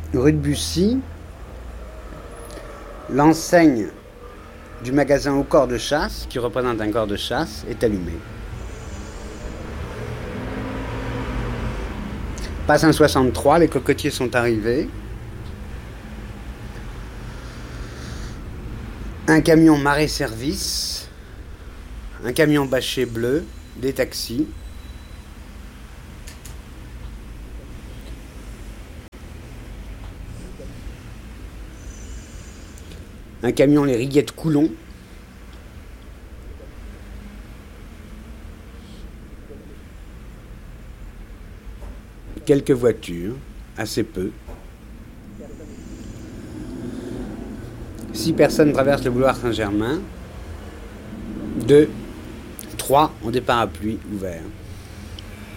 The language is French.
Rue de Bussy, l'enseigne du magasin au corps de chasse, qui représente un corps de chasse, est allumée. Passe un 63, les cocotiers sont arrivés. Un camion Marais Service, un camion bâché bleu, des taxis. Un camion les Riguettes Coulon. Quelques voitures, assez peu. 6 personnes traversent le boulevard Saint-Germain. 2, 3 ont des parapluies ouverts.